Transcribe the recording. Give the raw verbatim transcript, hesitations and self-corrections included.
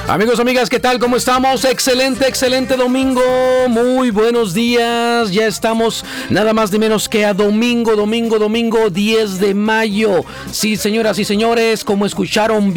Amigos, amigas, ¿qué tal? ¿Cómo estamos? Excelente, excelente domingo. Muy buenos días. Ya estamos nada más ni menos que a domingo, domingo, domingo diez de mayo. Sí, señoras y señores, como escucharon